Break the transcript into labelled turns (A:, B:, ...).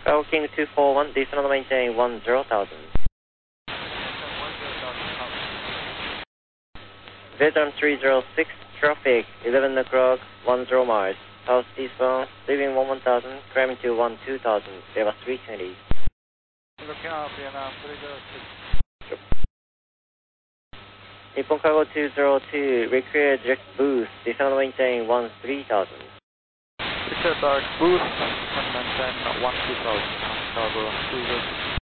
A: Bravo King 241, descend and maintain 10,000. Vietnam 306, traffic 11 o'clock, 10 miles. South eastbound, leaving 1000, climbing to 12,000, Vietnam 320.
B: Looking up, Vietnam 306.
A: Nippon Cargo 202, require direct boost, descend and maintain 13,000.
B: Require direct boost and maintain 13,000, Cargo 206.